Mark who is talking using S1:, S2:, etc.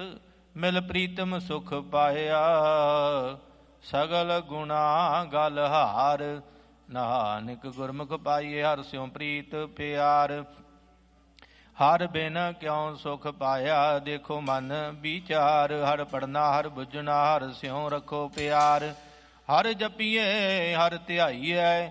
S1: ਮਿਲ ਪ੍ਰੀਤਮ ਸੁਖ ਪਾਇਆ। ਸਗਲ ਗੁਣਾ ਗਲ ਹਾਰ, ਨਾਨਕ ਗੁਰਮੁਖ ਪਾਈਏ ਹਰਿ ਸਿਉ ਪ੍ਰੀਤ ਪਿਆਰ। ਹਰਿ ਬਿਨ ਕਿਉ ਸੁਖ ਪਾਇਆ, ਦੇਖੋ ਮਨ ਵਿਚਾਰ। ਹਰਿ ਪੜਨਾ ਹਰਿ ਬੁੱਝਣਾ, ਹਰਿ ਸਿਉ ਰੱਖੋ ਪਿਆਰ। ਹਰਿ ਜਪੀਏ ਹਰਿ ਧਿਆਈਐ,